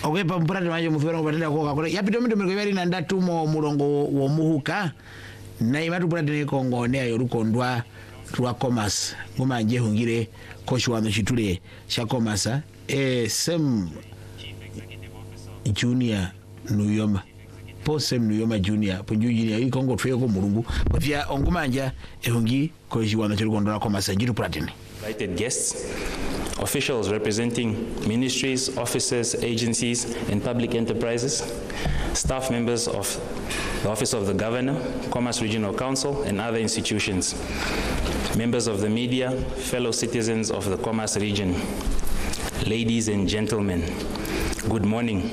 Ogepa mpurati majo mufera kupatenda koka kule yapito mito mekubali na ndatu mulongo womuhuka na imatu purati ni kongo nea yorukondwa tuwa commerce nguma anje hungire koshi wano chitule sha commerce sem junior nuyoma posem nuyoma junior punju junior yi kongo tuwe ko mulungu pafia nguma anja hungi koshi wano chirukondwa commerce njiru purati ni invited guests, officials representing ministries, offices, agencies, and public enterprises, staff members of the Office of the Governor, Commerce Regional Council, and other institutions, members of the media, fellow citizens of the Commerce region, ladies and gentlemen, good morning.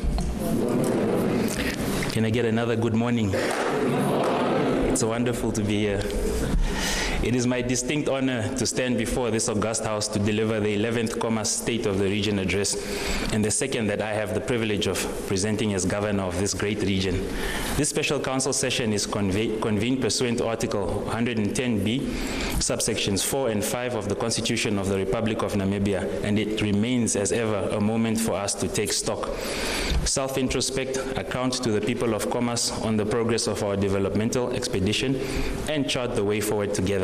Can I get another good morning? It's wonderful to be here. It is my distinct honor to stand before this august house to deliver the 11th Commerce State of the Region address, and the second that I have the privilege of presenting as governor of this great region. This special council session is convened pursuant to Article 110B, subsections 4 and 5 of the Constitution of the Republic of Namibia, and it remains as ever a moment for us to take stock, self-introspect, account to the people of Commerce on the progress of our developmental expedition, and chart the way forward together.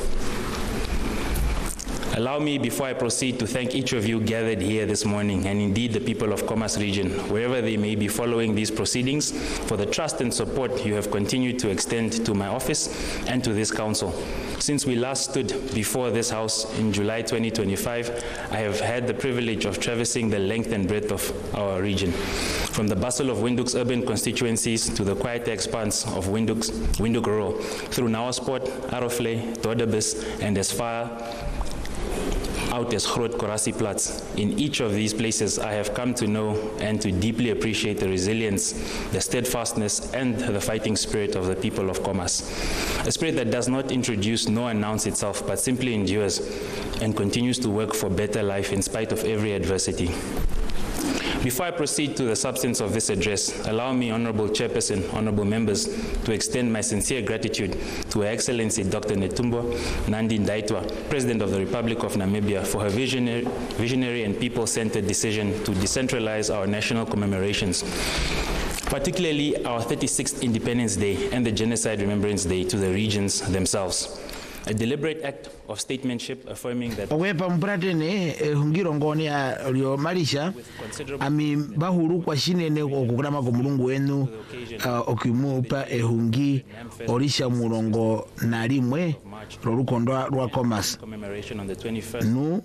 Allow me, before I proceed, to thank each of you gathered here this morning, and indeed the people of Commerce region, wherever they may be following these proceedings, for the trust and support you have continued to extend to my office and to this council. Since we last stood before this house in July 2025, I have had the privilege of traversing the length and breadth of our region, from the bustle of Windhoek's urban constituencies to the quiet expanse of Windhoek Rural, through Nawasport, Arofle, Dodebus, and as far out as Groot Korasieplatz. In each of these places, I have come to know and to deeply appreciate the resilience, the steadfastness, and the fighting spirit of the people of Commerce. A spirit that does not introduce nor announce itself, but simply endures and continues to work for better life in spite of every adversity. Before I proceed to the substance of this address, allow me, Honorable Chairperson, Honorable Members, to extend my sincere gratitude to Her Excellency Dr. Netumbo Nandi Ndaitwah, President of the Republic of Namibia, for her visionary and people-centered decision to decentralize our national commemorations, particularly our 36th Independence Day and the Genocide Remembrance Day, to the regions themselves. A deliberate act of statesmanship affirming that Owepa mpratene hungiro ngoni ya lio marisha ami bahuru kwa shinene okukurama kwa mulungu wenu okimupa hungi orisha mulongo na limwe lorukondwa rwa Commerce nu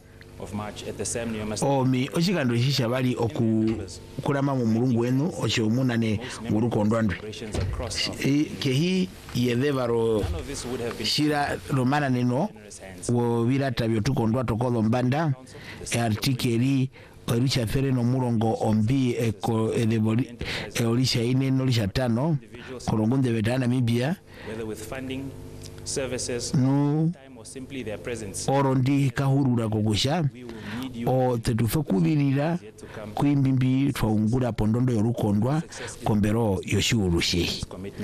omi ochikando shisha bali okukurama mu mulungu wenu ochomunane ngurukondwa ndwe kehi yevevaro shira romana neno wo birata byotukondwa tokodo mbanda artikeli orisha fere no mulongo ombi eko edebori orisha ine no orisha tano kolongonde betana Namibia no orondi kahurura kogusha o tetufe kubirira kwimbimbi twaungura pondondo yorukondwa kombero yoshiurushi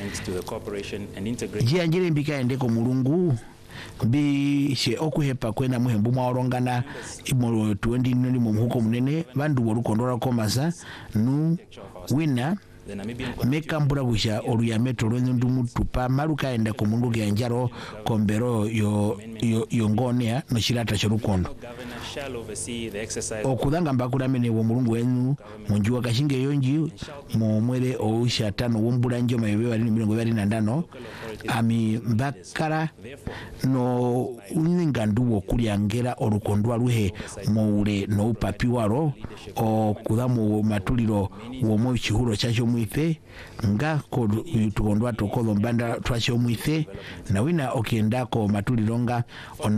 jianjire mbika endeko mulungu bi she okuhepa kwena muhembu mwaorongana imoro 20 nini mumuhuko munene bandu borukondora Commerce nu wina meka mbura busha oruyameto lwendu mutupa maruka enda ko mundu gyanjaro kombero yo ngonea no shirata shorukondo okudanga mbakuramene wo mulungu wenu munjuwa kashinge yonji mu mwere ousha tano wombula njo mayebe bali 25 ami mbakara no uningandu wo kulyangera orukondwa ruhe moule no upapi waro okudamu matuliro wo mu chihuro chacho mwife nga ko tukondwa tokodo mbanda twasho mwife na wina okiendako matuliro nga